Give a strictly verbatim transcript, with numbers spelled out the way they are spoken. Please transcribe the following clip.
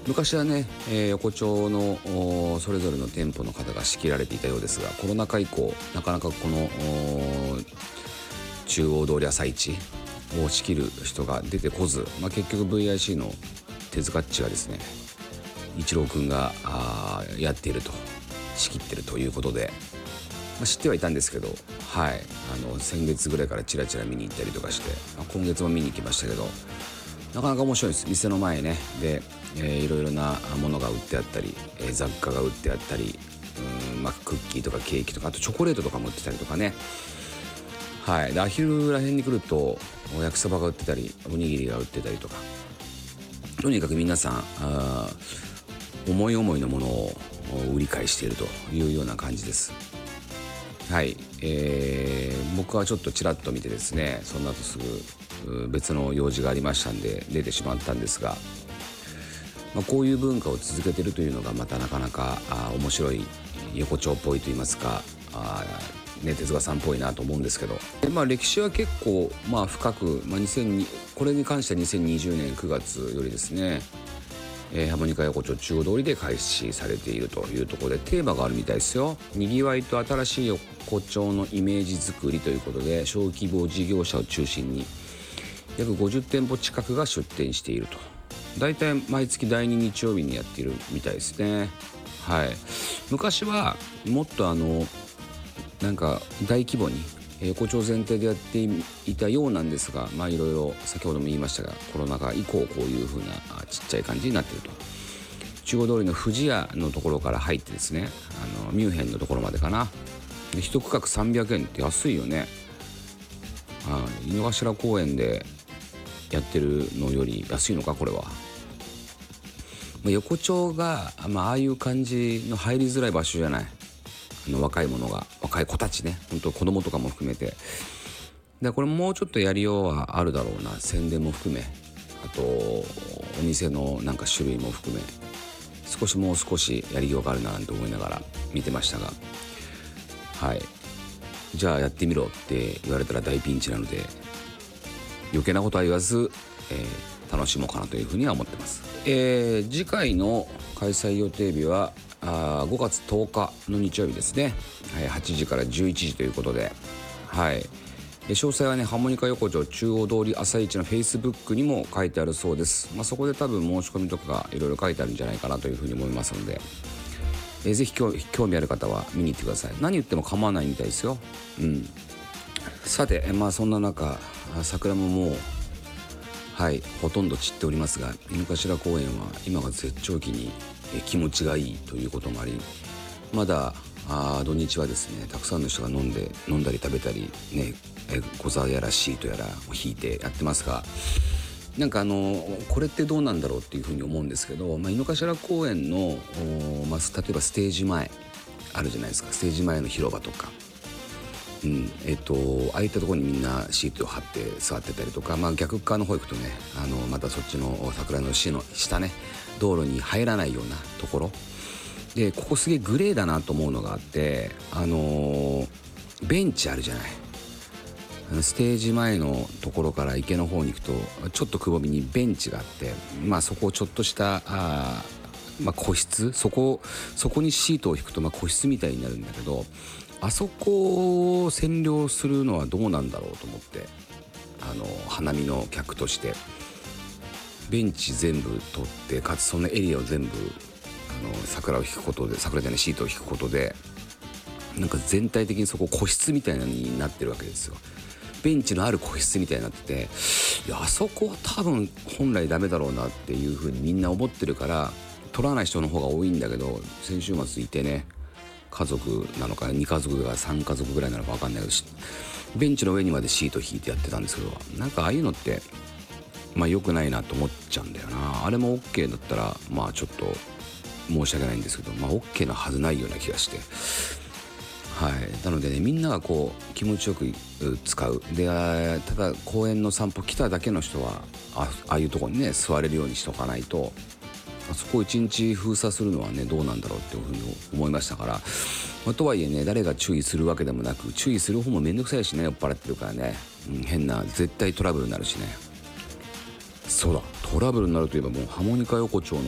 昔はね、えー、横丁のそれぞれの店舗の方が仕切られていたようですが、コロナ禍以降なかなかこの中央通り朝市を仕切る人が出てこず、まあ、結局 ブイアイシー の手塚っちがですね、一郎くんがやっていると、仕切ってるということで、まあ、知ってはいたんですけど、はい、あの先月ぐらいからチラチラ見に行ったりとかして、まあ、今月も見に行きましたけど、なかなか面白いです。店の前ねで、えー、いろいろなものが売ってあったり、えー、雑貨が売ってあったり、うん、まあ、クッキーとかケーキとか、あとチョコレートとかも売ってたりとかね。はい、で、アヒルらへんに来ると焼きそばが売ってたり、おにぎりが売ってたりとか、とにかく皆さんあ思い思いのものを売り買いしているというような感じです。はい、えー、僕はちょっとちらっと見てですね、その後すぐ別の用事がありましたんで出てしまったんですが、まあ、こういう文化を続けているというのがまたなかなかあ面白い、横丁っぽいといいますか、あ、ね、手塚さんっぽいなと思うんですけど、で、まあ、歴史は結構、まあ、深く、まあ、にせんにこれに関してはにせんにじゅうねんくがつよりですね、えー、ハモニカ横丁中央通りで開始されているというところで、テーマがあるみたいですよ。にぎわいと新しい横丁のイメージ作りということで、小規模事業者を中心に約ごじゅってんぽ近くが出店していると。だいたい毎月だいに日曜日にやっているみたいですね。はい、昔はもっとあのなんか大規模に横丁前提でやっていたようなんですが、まあいろいろ先ほども言いましたが、コロナ禍以降こういう風なちっちゃい感じになっていると。中央通りの富士屋のところから入ってですね、あのミュンヘンのところまでかな。で一区画さんびゃくえんって安いよね。あ、井の頭公園でやってるのより安いのかこれは。横丁が、まあ、ああいう感じの入りづらい場所じゃない。あの若い者が、若い子たちね、本当子供とかも含めて。でこれもうちょっとやりようはあるだろうな。宣伝も含め、あとお店のなんか種類も含め、少しもう少しやりようがあるなと思いながら見てましたが、はい、じゃあやってみろって言われたら大ピンチなので、余計なことは言わず、えー、楽しもうかなというふうには思ってます。えー、次回の開催予定日はあごがつとおかの日曜日ですね、はい、はちじからじゅういちじということで、はい、詳細はね、ハーモニカ横丁中央通り朝市の フェイスブック にも書いてあるそうです。まあ、そこで多分申し込みとかがいろいろ書いてあるんじゃないかなというふうに思いますので、えー、ぜひ興味ある方は見に行ってください。何言っても構わないみたいですよ。うん、さて、まあそんな中、桜ももうはいほとんど散っておりますが、井の頭公園は今が絶頂期にえ気持ちがいいということもあり、まだあ土日はですね、たくさんの人が飲んで飲んだり食べたりね、え小沢やらシートやらを引いてやってますが、なんかあのこれってどうなんだろうっていうふうに思うんですけど、まあ、井の頭公園の、まあ、例えばステージ前あるじゃないですか。ステージ前の広場とか、うん、えっとああいったところにみんなシートを張って座ってたりとか、まあ、逆側の方行くとね、あのまたそっちの桜の下の下ね、道路に入らないようなところで、ここすげえグレーだなと思うのがあって、あのー、ベンチあるじゃない。ステージ前のところから池の方に行くとちょっとくぼみにベンチがあって、まあそこをちょっとしたあ、まあ、個室、そこそこにシートを引くとまあ個室みたいになるんだけど、あそこを占領するのはどうなんだろうと思って、あの花見の客としてベンチ全部取って、かつそのエリアを全部あの桜を引くことで、桜じゃないシートを引くことで、なんか全体的にそこ個室みたいなになってるわけですよ。ベンチのある個室みたいになってて、いやあそこは多分本来ダメだろうなっていう風にみんな思ってるから取らない人の方が多いんだけど、先週末いてね、家族なのかに家族がさん家族ぐらいなのか分かんないけど、ベンチの上にまでシート引いてやってたんですけど、なんかああいうのってまあ良くないなと思っちゃうんだよな。あれも OK だったらまあちょっと申し訳ないんですけど、まあ OK なはずないような気がして、はい、なのでね、みんながこう気持ちよく使うで、ただ公園の散歩来ただけの人は あ, ああいうところにね座れるようにしとかないと、そこを一日封鎖するのはねどうなんだろうっていうふうに思いましたから、まあ、とはいえね、誰が注意するわけでもなく、注意する方もめんどくさいしね、酔っ払ってるからね、うん、変な絶対トラブルになるしね。そうだ、トラブルになるといえばもうハモニカ横丁の